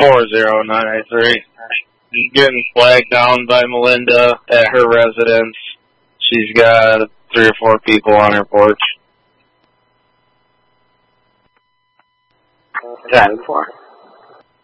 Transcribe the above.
40983. Getting flagged down by Melinda at her residence. She's got 3 or 4 people on her porch. 10-4.